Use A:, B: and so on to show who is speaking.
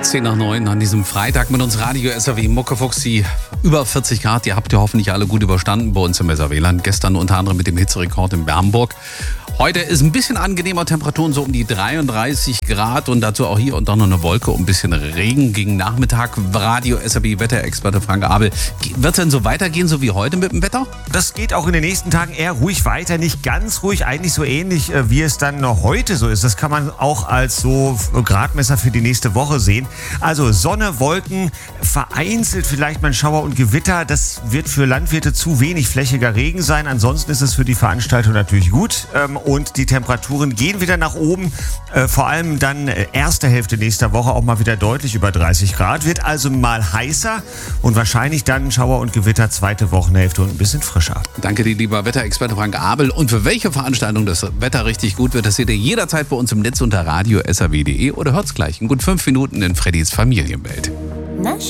A: 10 nach 9 an diesem Freitag mit uns Radio SAW Muckefuchs, die über 40 Grad. Ihr habt ja hoffentlich alle gut überstanden bei uns im SAW-Land. Gestern unter anderem mit dem Hitzerekord in Bernburg. Heute ist ein bisschen angenehmer, Temperaturen so um die 33 Grad und dazu auch hier und da noch eine Wolke und ein bisschen Regen gegen Nachmittag. Radio SAW Wetterexperte Frank Abel. Wird es denn so weitergehen, so wie heute mit dem Wetter?
B: Das geht auch in den nächsten Tagen eher ruhig weiter, nicht ganz ruhig, eigentlich so ähnlich wie es dann heute so ist. Das kann man auch als so Gradmesser für die nächste Woche sehen. Also Sonne, Wolken, vereinzelt vielleicht mal ein Schauer und Gewitter. Das wird für Landwirte zu wenig flächiger Regen sein. Ansonsten ist es für die Veranstaltung natürlich gut. Und die Temperaturen gehen wieder nach oben. Vor allem dann erste Hälfte nächster Woche auch mal wieder deutlich über 30 Grad. Wird also mal heißer und wahrscheinlich dann Schauer und Gewitter zweite Wochenhälfte und ein bisschen frischer.
A: Danke dir, lieber Wetterexperte Frank Abel. Und für welche Veranstaltung das Wetter richtig gut wird, das seht ihr jederzeit bei uns im Netz unter radio-saw.de oder hört's gleich in gut 5 Minuten in Freddys Familienwelt.
C: Na